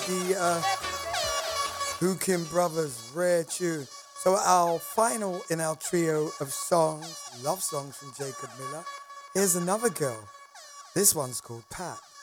the Hookin Brothers, rare tune. So our final in our trio of songs, love songs from Jacob Miller. Here's another girl. This one's called Pat.